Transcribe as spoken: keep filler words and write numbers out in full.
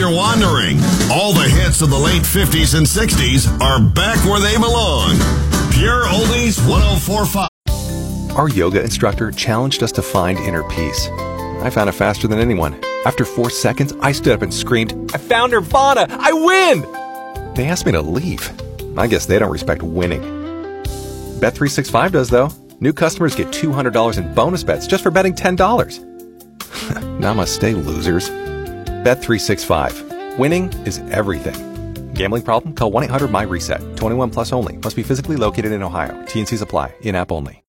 you're wondering, all the hits of the late fifties and sixties are back where they belong. Pure Oldies one oh four point five. Our yoga instructor challenged us to find inner peace. I found it faster than anyone. After four seconds, I stood up and screamed, "I found Nirvana! I win!" They asked me to leave. I guess they don't respect winning. Bet three sixty-five does, though. New customers get two hundred dollars in bonus bets just for betting ten dollars. Namaste, losers. Bet three sixty-five. Winning is everything. Gambling problem? Call one eight hundred M Y RESET. twenty-one plus only. Must be physically located in Ohio. T and C's apply. In-app only.